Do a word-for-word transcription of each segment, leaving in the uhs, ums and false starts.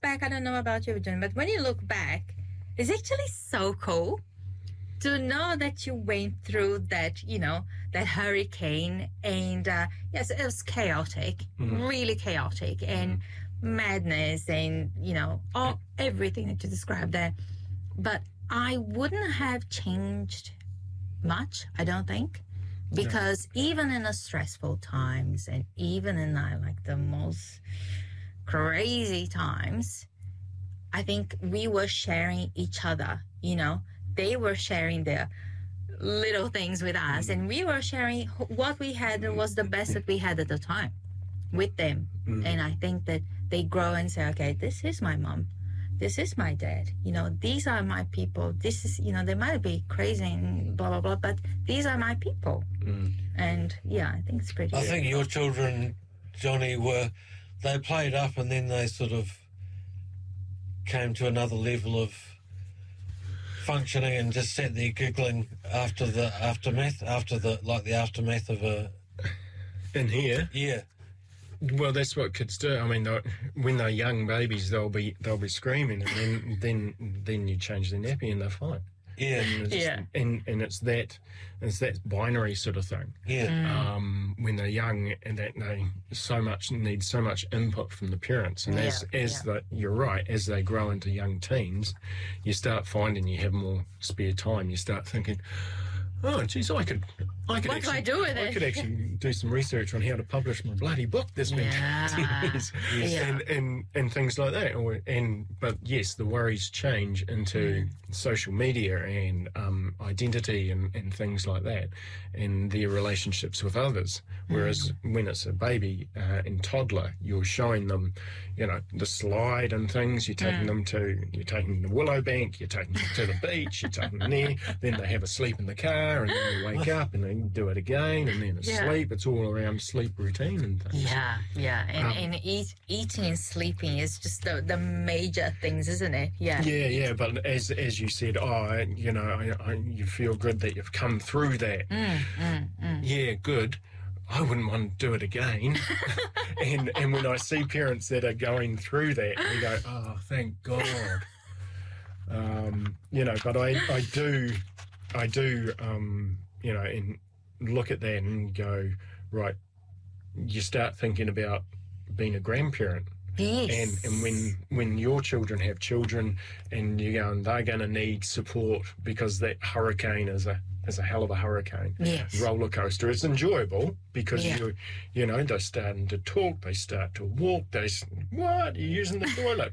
back, I don't know about you, John, but when you look back, it's actually so cool to know that you went through that, you know, that hurricane. And uh, yes, it was chaotic, mm. really chaotic, and mm. madness, and, you know, all everything that you described there. But I wouldn't have changed much, I don't think, because no. even in the stressful times, and even in uh, like the most crazy times, I think we were sharing each other, you know. They were sharing their little things with us, mm. and we were sharing what we had was the best that we had at the time with them. Mm. And I think that they grow and say, okay, this is my mom. This is my dad. You know, these are my people. This is, you know, they might be crazy and blah, blah, blah, but these are my people. Mm. And, yeah, I think it's pretty I good. think your children, Johnny, were, they played up and then they sort of came to another level of functioning and just sat there giggling after the aftermath, after the, like the aftermath of a... In here? Yeah. Well, that's what kids do. I mean, when they're young babies, they'll be they'll be screaming, and then then then you change their nappy and they're fine. Yeah, and it's, yeah. And and it's that it's that binary sort of thing. Yeah. Mm. Um, when they're young, and that they so much need so much input from the parents, and yeah. as as yeah. the, you're right, as they grow into young teens, you start finding you have more spare time. You start thinking, oh, geez, I could, I could what actually, do I do with I it? could actually do some research on how to publish my bloody book that's been yeah. ten years, yeah. and, and and things like that. Or, and but yes, the worries change into mm. social media and um, identity and, and things like that, and their relationships with others. Whereas mm. when it's a baby uh, and toddler, you're showing them, you know, the slide and things. You're taking mm. them to, you're taking them to Willow Bank. You're taking them to the beach. You're taking them there. Then they have a sleep in the car, and then they wake up and they do it again, and then it's yeah. sleep. It's all around sleep routine and things. Yeah, yeah, and Um, and eat, eating and sleeping is just the, the major things, isn't it? Yeah. Yeah, yeah. But as as you said, oh, you know, I, I, you feel good that you've come through that. Mm, mm, mm. Yeah, good. I wouldn't want to do it again. and and when I see parents that are going through that, we go, oh, thank God. Um, you know, but I, I do, I do, um, you know, and look at that and go, right, you start thinking about being a grandparent. Yes. And and when when your children have children, and you go, and they're going to need support because that hurricane is a is a hell of a hurricane. Yes. Roller coaster. It's enjoyable because Yeah. you you know, they're starting to talk, they start to walk, they s- what? You're using the toilet.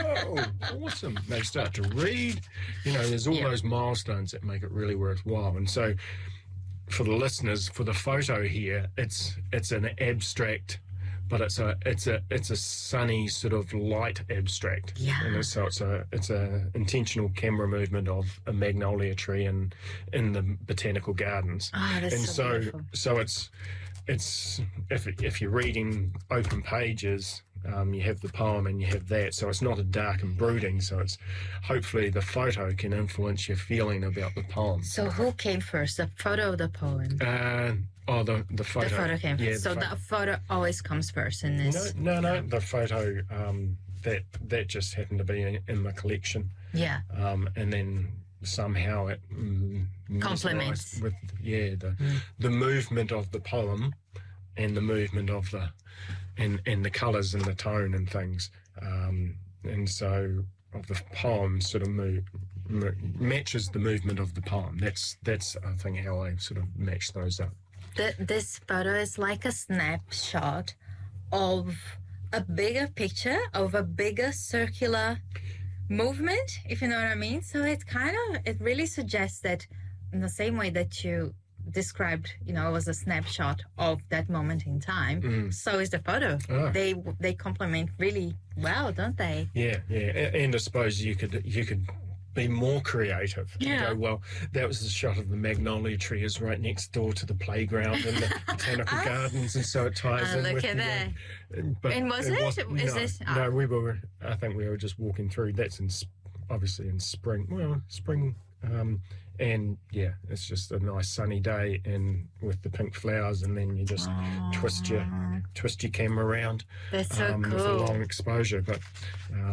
Whoa, awesome. They start to read. You know, there's all Yeah. those milestones that make it really worthwhile. And so for the listeners, for the photo here, it's it's an abstract, but it's a it's a it's a sunny sort of light abstract. Yeah. And it's, so it's a it's a intentional camera movement of a magnolia tree in in the botanical gardens. Oh, that's and so so beautiful. so it's it's if if you're reading open pages, um, you have the poem and you have that. So it's not a dark and brooding. So it's hopefully the photo can influence your feeling about the poem. So who came first, the photo or the poem? Uh, oh, the the photo. The photo came Yeah, first. So pho- the photo always comes first in this. No, no, no. The photo um, that that just happened to be in, in my collection, Yeah. um, and then somehow it mm, Complements. mesmerised with yeah the Mm. the movement of the poem and the movement of the and and the colours and the tone and things, um, and so of the poem sort of move, mo- matches the movement of the poem. That's that's I think how I sort of match those up. The, this photo is like a snapshot of a bigger picture, of a bigger circular movement, if you know what I mean. So it kind of, it really suggests that in the same way that you described, you know, it was a snapshot of that moment in time, Mm. so is the photo. Oh. They they complement really well, don't they? Yeah, yeah, A- and I suppose you could you could be more creative. And Yeah. go, well, that was the shot of the magnolia tree is right next door to the playground and the botanical gardens, and so it ties Oh, in look with at the, that. uh, but And was it? wasn't- Is no, this- oh. no, we were. I think we were just walking through. That's in s- obviously in spring. Well, spring. Um, and yeah, it's just a nice sunny day, and with the pink flowers, and then you just twist your twist your camera around That's so um, cool. with a long exposure. But uh,